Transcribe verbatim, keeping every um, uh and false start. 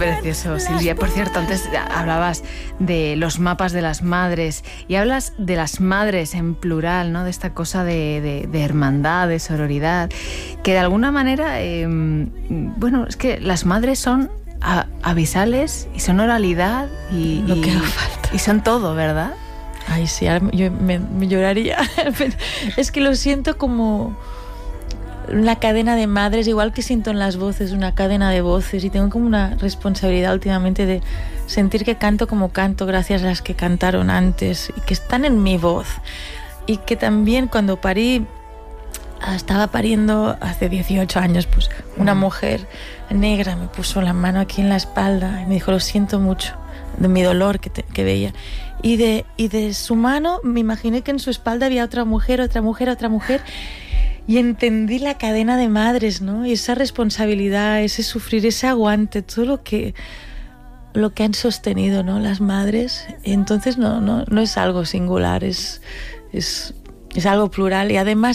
precioso, Silvia. Por cierto, antes hablabas de los mapas de las madres y hablas de las madres en plural, ¿no? De esta cosa de, de, de hermandad, de sororidad, que de alguna manera, eh, bueno, es que las madres son a, abisales y son oralidad y, Lo que y, haga falta. y son todo, ¿verdad? Ay, sí, yo me, me lloraría. Es que lo siento como una cadena de madres, igual que siento en las voces, una cadena de voces, y tengo como una responsabilidad últimamente de sentir que canto como canto gracias a las que cantaron antes y que están en mi voz. Y que también cuando parí, estaba pariendo hace dieciocho años, pues una mujer negra me puso la mano aquí en la espalda y me dijo: lo siento mucho, de mi dolor que, te, que veía. Y de, y de su mano me imaginé que en su espalda había otra mujer, otra mujer, otra mujer. Y entendí la cadena de madres, ¿no? Y esa responsabilidad, ese sufrir, ese aguante, todo lo que, lo que han sostenido, ¿no? Las madres. Entonces no, no, no es algo singular, es, es, es algo plural. Y además